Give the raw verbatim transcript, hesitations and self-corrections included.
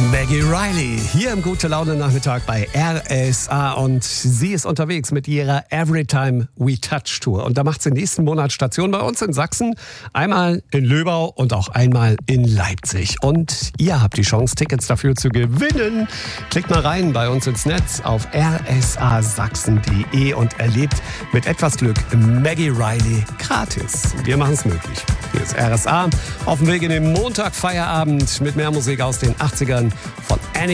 Maggie Riley hier im Gute Laune Nachmittag bei R S A und sie ist unterwegs mit ihrer Everytime We Touch Tour und da macht sie nächsten Monat Station bei uns in Sachsen, einmal in Löbau und auch einmal in Leipzig und ihr habt die Chance, Tickets dafür zu gewinnen. Klickt mal rein bei uns ins Netz auf r s a sachsen punkt d e und erlebt mit etwas Glück Maggie Riley gratis. Wir machen es möglich. Hier ist R S A auf dem Weg in den Montag Feierabend mit mehr Musik aus den achtzigern von Annie